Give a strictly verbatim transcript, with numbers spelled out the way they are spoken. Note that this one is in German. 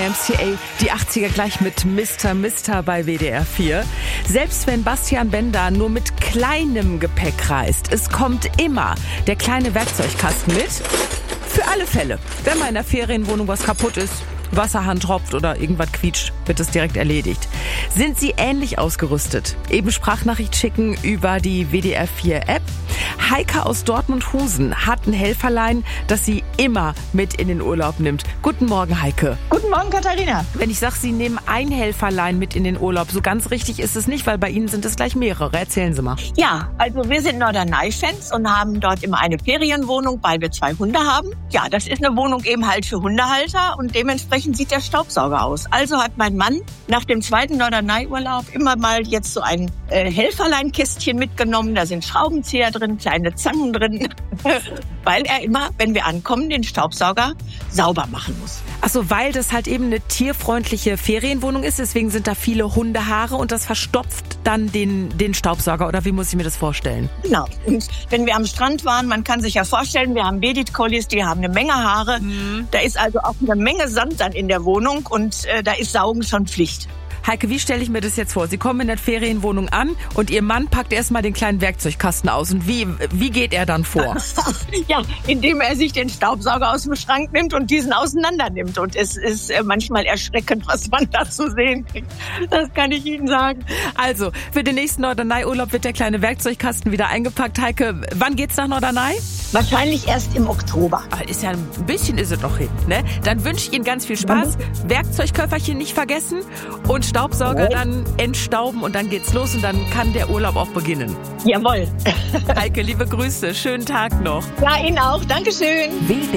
M C A, die achtziger gleich mit Mister Mister bei W D R vier. Selbst wenn Bastian Bender nur mit kleinem Gepäck reist, es kommt immer der kleine Werkzeugkasten mit. Für alle Fälle. Wenn mal in der Ferienwohnung was kaputt ist, Wasserhahn tropft oder irgendwas quietscht, wird es direkt erledigt. Sind Sie ähnlich ausgerüstet? Eben Sprachnachricht schicken über die W D R vier App. Heike aus Dortmund-Husen hat ein Helferlein, das sie immer mit in den Urlaub nimmt. Guten Morgen, Heike. Guten Morgen, Katharina. Wenn ich sage, Sie nehmen ein Helferlein mit in den Urlaub, so ganz richtig ist es nicht, weil bei Ihnen sind es gleich mehrere. Erzählen Sie mal. Ja, also wir sind Norderney-Fans und haben dort immer eine Ferienwohnung, weil wir zwei Hunde haben. Ja, das ist eine Wohnung eben halt für Hundehalter und dementsprechend sieht der Staubsauger aus. Also hat mein Mann nach dem zweiten Norderney-Urlaub immer mal jetzt so ein äh, Helferlein-Kästchen mitgenommen. Da sind Schraubenzieher drin, kleine Zangen drin, weil er immer, wenn wir ankommen, den Staubsauger sauber machen muss. Ach so, weil das halt eben eine tierfreundliche Ferienwohnung ist, deswegen sind da viele Hundehaare und das verstopft dann den, den Staubsauger, oder wie muss ich mir das vorstellen? Genau. Und wenn wir am Strand waren, man kann sich ja vorstellen, wir haben Bedit-Collies, die haben eine Menge Haare. Mhm. Da ist also auch eine Menge Sand dann in der Wohnung und äh, da ist Saugen schon Pflicht. Heike, wie stelle ich mir das jetzt vor? Sie kommen in der Ferienwohnung an und Ihr Mann packt erstmal den kleinen Werkzeugkasten aus. Und wie, wie geht er dann vor? Ja, indem er sich den Staubsauger aus dem Schrank nimmt und diesen auseinander nimmt. Und es ist manchmal erschreckend, was man da zu sehen kriegt. Das kann ich Ihnen sagen. Also, für den nächsten Norderney-Urlaub wird der kleine Werkzeugkasten wieder eingepackt. Heike, wann geht's nach Norderney? Wahrscheinlich erst im Oktober. Aber ist ja ein bisschen ist es noch hin, ne? Dann wünsche ich Ihnen ganz viel Spaß. Mhm. Werkzeugköfferchen nicht vergessen und Staubsauger Jawohl. Dann entstauben und dann geht's los und dann kann der Urlaub auch beginnen. Jawohl. Heike, liebe Grüße. Schönen Tag noch. Ja, Ihnen auch. Dankeschön. W D